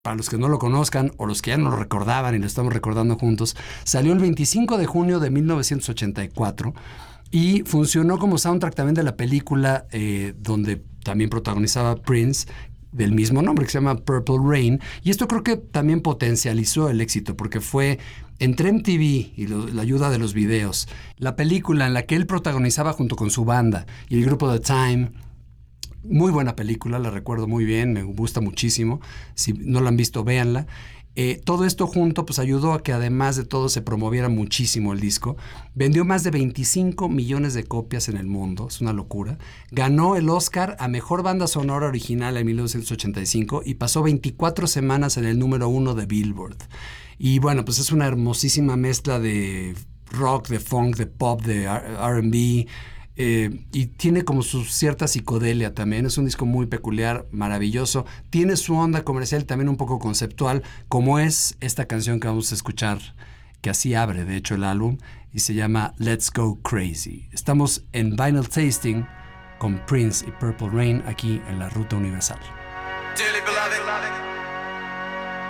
para los que no lo conozcan o los que ya no lo recordaban y lo estamos recordando juntos, salió el 25 de junio de 1984 y funcionó como soundtrack también de la película donde también protagonizaba Prince, del mismo nombre, que se llama Purple Rain. Y esto creo que también potencializó el éxito, porque fue entre MTV y la ayuda de los videos, la película en la que él protagonizaba junto con su banda y el grupo The Time. Muy buena película, la recuerdo muy bien, me gusta muchísimo. Si no la han visto, véanla. Todo esto junto pues ayudó a que además de todo se promoviera muchísimo el disco. Vendió más de 25 millones de copias en el mundo, es una locura. Ganó el Oscar a Mejor Banda Sonora Original en 1985 y pasó 24 semanas en el número 1 de Billboard. Y bueno, pues es una hermosísima mezcla de rock, de funk, de pop, de R&B. Y tiene como su cierta psicodelia también. Es un disco muy peculiar, maravilloso. Tiene su onda comercial también un poco conceptual, como es esta canción que vamos a escuchar, que así abre de hecho el álbum, y se llama Let's Go Crazy. Estamos en Vinyl Tasting con Prince y Purple Rain aquí en la Ruta Universal. Dearly beloved.